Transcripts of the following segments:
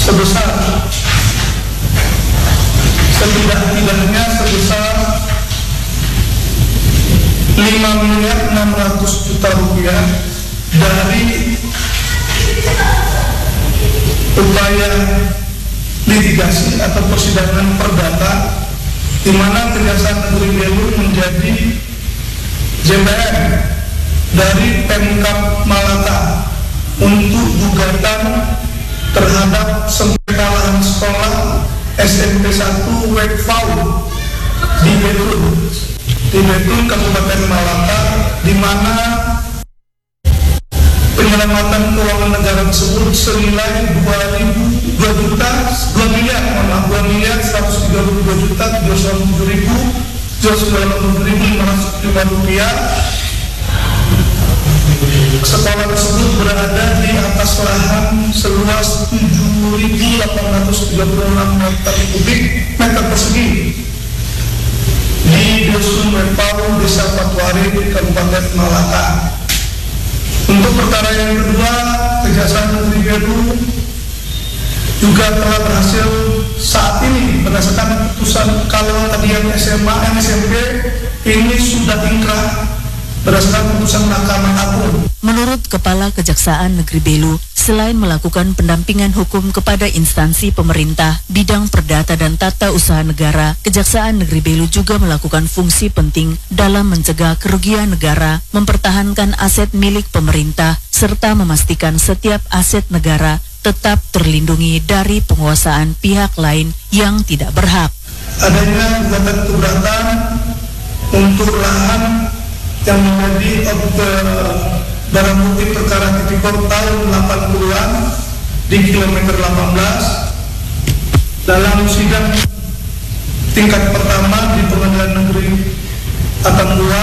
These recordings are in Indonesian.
sebesar setidak-tidaknya sebesar 5.600.000.000 rupiah dari upaya litigasi atau persidangan perdata di mana Kejaksaan Negeri Belu menjadi JPM dari Pemkab Malaka untuk gugatan terhadap sengketa lahan sekolah SMP 1 Wekfau di Betun Kabupaten Malaka, di mana penyelamatan keuangan negara tersebut senilai 2.132.797.505 rupiah. Sekolah tersebut berada di atas lahan seluas 7.836 meter persegi di Dusun Wekfau, Desa Patuari, Kabupaten Malaka. Untuk perkara yang kedua, Kejaksaan Negeri Belu juga telah berhasil saat ini berdasarkan putusan, kalau tadi yang SMA dan SMP ini sudah ingkrah berdasarkan putusan Mahkamah Agung. Menurut Kepala Kejaksaan Negeri Belu, selain melakukan pendampingan hukum kepada instansi pemerintah, bidang perdata dan tata usaha negara, Kejaksaan Negeri Belu juga melakukan fungsi penting dalam mencegah kerugian negara, mempertahankan aset milik pemerintah, serta memastikan setiap aset negara tetap terlindungi dari penguasaan pihak lain yang tidak berhak. Adanya gugatan keberatan untuk lahan yang menjadi barang bukti perkara tipikor tahun 80-an di kilometer 18 dalam sidang tingkat pertama di Pengadilan Negeri Atambua,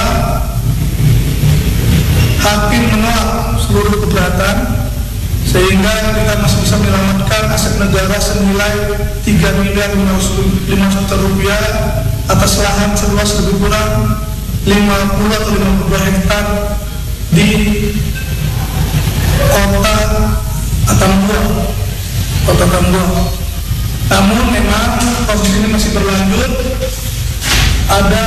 hakim menolak seluruh keberatan sehingga kita masih bisa menyelamatkan aset negara senilai 3.500.000.000 rupiah atas lahan seluas lebih kurang 50 atau 52 hektar di kota Atambua. Namun memang proses ini masih berlanjut. Ada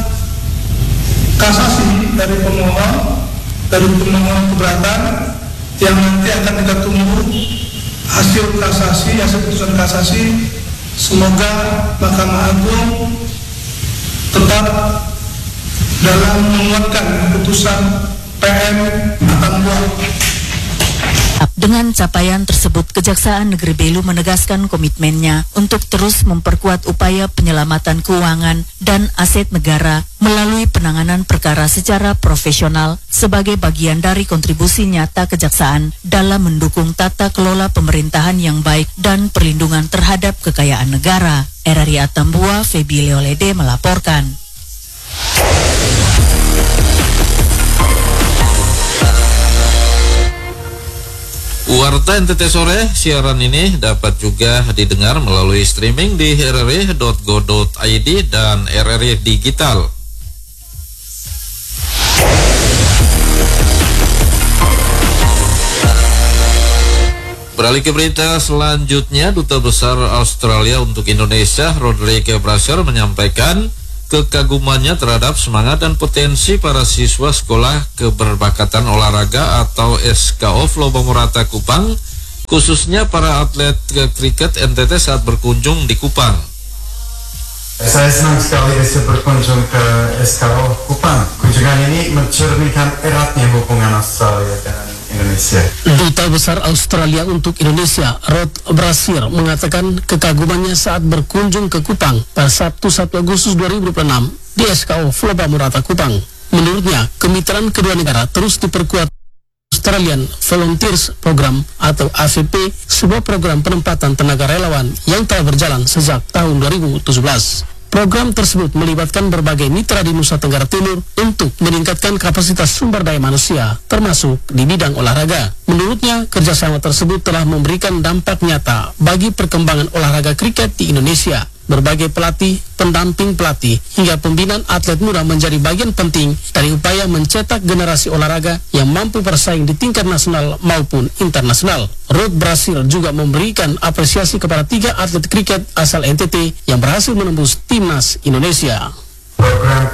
kasasi dari pemohon keberatan yang nanti akan kita tunggu hasil putusan kasasi. Semoga Mahkamah Agung tetap dalam menguatkan keputusan PM Atambua. Dengan capaian tersebut, Kejaksaan Negeri Belu menegaskan komitmennya untuk terus memperkuat upaya penyelamatan keuangan dan aset negara melalui penanganan perkara secara profesional sebagai bagian dari kontribusi nyata Kejaksaan dalam mendukung tata kelola pemerintahan yang baik dan perlindungan terhadap kekayaan negara. RRI Atambua, Febi Leolede melaporkan. Warta NTT Sore, siaran ini dapat juga didengar melalui streaming di rri.go.id dan RRI Digital. Beralih ke berita selanjutnya, Duta Besar Australia untuk Indonesia, Roderick Brasher, menyampaikan kekagumannya terhadap semangat dan potensi para siswa Sekolah Keberbakatan Olahraga atau SKO Floba Murata Kupang, khususnya para atlet kriket NTT saat berkunjung di Kupang. Saya senang sekali bisa berkunjung ke SKO Kupang. Kunjungan ini mencerminkan eratnya hubungan Australia dan Indonesia. Duta Besar Australia untuk Indonesia, Rod Brasher, mengatakan kekagumannya saat berkunjung ke Kupang pada Sabtu 1 Agustus 2026 di SKO Floba Murata Kupang. Menurutnya, kemitraan kedua negara terus diperkuat. Australian Volunteers Program atau AVP, sebuah program penempatan tenaga relawan yang telah berjalan sejak tahun 2017. Program tersebut melibatkan berbagai mitra di Nusa Tenggara Timur untuk meningkatkan kapasitas sumber daya manusia, termasuk di bidang olahraga. Menurutnya, kerjasama tersebut telah memberikan dampak nyata bagi perkembangan olahraga kriket di Indonesia. berbagai pelatih, pendamping pelatih, hingga pembinaan atlet muda menjadi bagian penting dari upaya mencetak generasi olahraga yang mampu bersaing di tingkat nasional maupun internasional. Rod Brasir juga memberikan apresiasi kepada 3 atlet kriket asal NTT yang berhasil menembus timnas Indonesia. Program